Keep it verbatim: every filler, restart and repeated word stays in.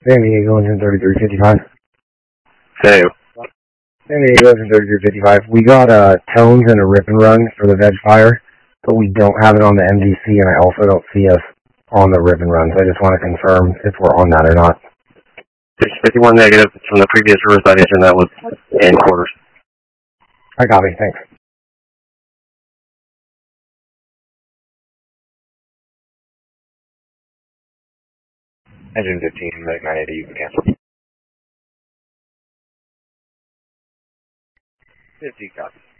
San Diego engine thirty-three fifty-five. Say, San Diego engine thirty-three fifty-five. We got uh, tones and a rip and run for the veg fire, but we don't have it on the M D C, and I also don't see us on the rip and run, so I just want to confirm if we're on that or not. there's fifty-one negative from the previous Riverside engine that was in quarters. I copy, thanks. Engine fifteen, Medic nine eighty, you can cancel. fifty, copy.